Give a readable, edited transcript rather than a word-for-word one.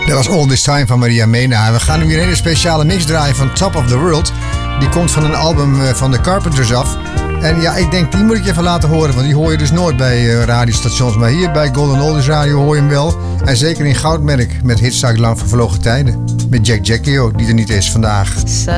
Dat was All This Time van Maria Mena. We gaan nu weer een hele speciale mix draaien van Top of the World. Die komt van een album van The Carpenters af. En ja, ik denk, die moet ik je even laten horen. Want die hoor je dus nooit bij radiostations. Maar hier bij Golden Oldies Radio hoor je hem wel. En zeker in Goudmerk met hits uit lang vervlogen tijden. Met Jack Jackie, die er niet is vandaag.